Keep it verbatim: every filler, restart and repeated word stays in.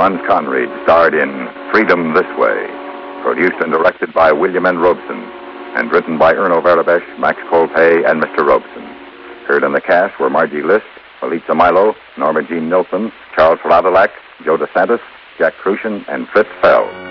Vaughn Conried starred in Freedom This Way, produced and directed by William N. Robeson, and written by Erno Verabesh, Max Colpay, and Mister Robeson. Heard in the cast were Margie List, Felitza Milo, Norma Jean Nilsson, Charles Ladalack, Joe DeSantis, Jack Crucian, and Fritz Fell.